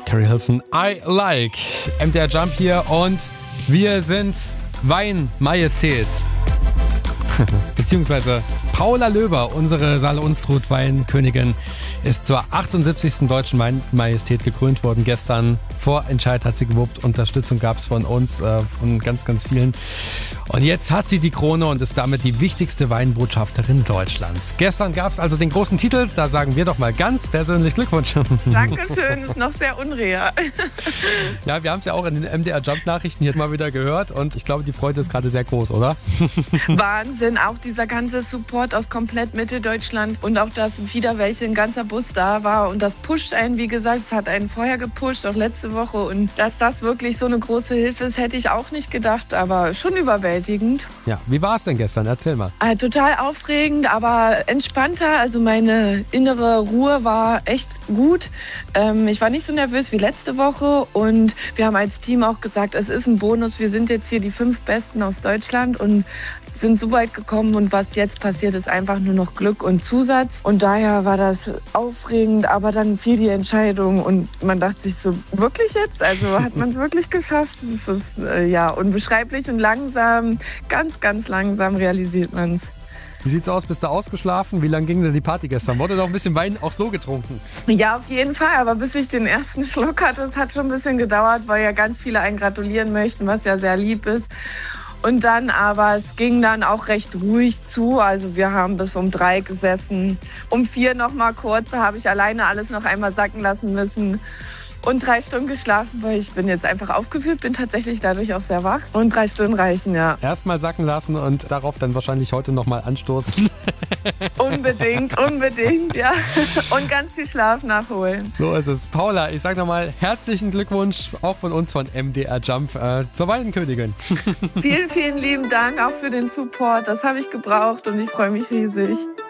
Carrie Hilson, I Like. MDR Jump hier und wir sind Weinmajestät. Beziehungsweise Paula Löber, unsere Saale Unstrut Weinkönigin, ist zur 78. Deutschen Weinmajestät gekrönt worden. Gestern Vorentscheid hat sie gewuppt. Unterstützung gab es von uns, von ganz, ganz vielen. Und jetzt hat sie die Krone und ist damit die wichtigste Weinbotschafterin Deutschlands. Gestern gab es also den großen Titel. Da sagen wir doch mal ganz persönlich Glückwunsch. Dankeschön, ist noch sehr unreal. Ja, wir haben es ja auch in den MDR Jump Nachrichten hier mal wieder gehört. Und ich glaube, die Freude ist gerade sehr groß, oder? Wahnsinn, auch dieser ganze Support aus komplett Mitteldeutschland und auch, dass wieder ein ganzer Bus da war. Und das pusht einen, wie gesagt, es hat einen vorher gepusht, auch letzte Woche. Und dass das wirklich so eine große Hilfe ist, hätte ich auch nicht gedacht, aber schon überwältigend. Ja, wie war es denn gestern? Erzähl mal. Total aufregend, aber entspannter. Also meine innere Ruhe war echt gut. Ich war nicht so nervös wie letzte Woche und wir haben als Team auch gesagt, es ist ein Bonus. Wir sind jetzt hier die 5 Besten aus Deutschland und sind so weit gekommen und was jetzt passiert, ist einfach nur noch Glück und Zusatz. Und daher war das aufregend, aber dann fiel die Entscheidung und man dachte sich so, wirklich jetzt? Also hat man es wirklich geschafft? Das ist unbeschreiblich und langsam, ganz, ganz langsam realisiert man es. Wie sieht's aus? Bist du ausgeschlafen? Wie lange ging denn die Party gestern? Wurde noch ein bisschen Wein auch so getrunken? Ja, auf jeden Fall. Aber bis ich den ersten Schluck hatte, es hat schon ein bisschen gedauert, weil ja ganz viele einen gratulieren möchten, was ja sehr lieb ist. Und dann aber, es ging dann auch recht ruhig zu. Also wir haben bis um 3 gesessen. Um 4 noch mal kurz, da habe ich alleine alles noch einmal sacken lassen müssen. Und 3 Stunden geschlafen, weil ich bin jetzt einfach aufgewühlt, bin tatsächlich dadurch auch sehr wach. Und 3 Stunden reichen, ja. Erstmal sacken lassen und darauf dann wahrscheinlich heute nochmal anstoßen. Unbedingt, ja. Und ganz viel Schlaf nachholen. So ist es. Paula, ich sage nochmal herzlichen Glückwunsch, auch von uns von MDR Jump, zur Weinkönigin. Vielen, vielen lieben Dank auch für den Support. Das habe ich gebraucht und ich freue mich riesig.